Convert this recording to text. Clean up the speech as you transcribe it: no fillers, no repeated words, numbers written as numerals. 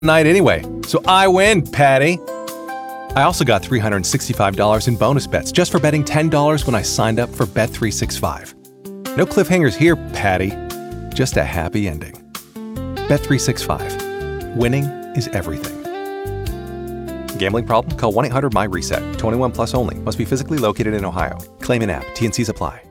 night anyway, so I win, Patty. I also got $365 in bonus bets just for betting $10 when I signed up for Bet365. No cliffhangers here, Patty. Just a happy ending. Bet365. Winning is everything. Gambling problem? Call 1-800-MY-RESET. 21 plus only. Must be physically located in Ohio. Claim in app. T&Cs apply.